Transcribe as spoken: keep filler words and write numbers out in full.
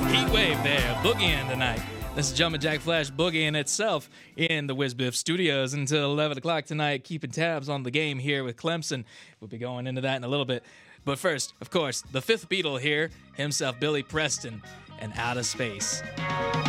Heat wave there, boogieing tonight. This is Jumpin' Jack Flash boogieing itself in the WizBiff studios until eleven o'clock tonight, keeping tabs on the game here with Clemson. We'll be going into that in a little bit. But first, of course, the fifth Beatle here, himself Billy Preston, and Out of Space.